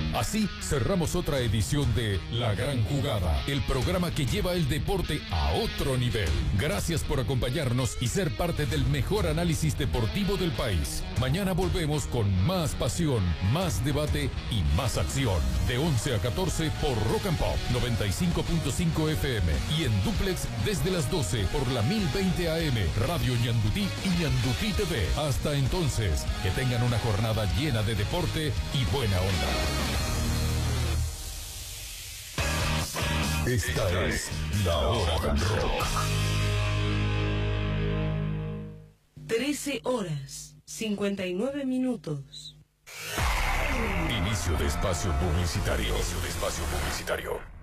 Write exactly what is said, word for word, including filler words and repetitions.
Así cerramos otra edición de La Gran Jugada, el programa que lleva el deporte a otro nivel. Gracias por acompañarnos y ser parte del mejor análisis deportivo del país. Mañana volvemos con más pasión, más debate y más acción. De once a catorce por Rock and Pop noventa y cinco punto cinco F M y en duplex desde las doce por la mil veinte A M, Radio Ñandutí y Ñandutí T V. Hasta entonces, que tengan una jornada llena de deporte y buena onda. Esta es La Hora del Rock. trece horas, cincuenta y nueve minutos. Inicio de espacio publicitario. Inicio de espacio publicitario.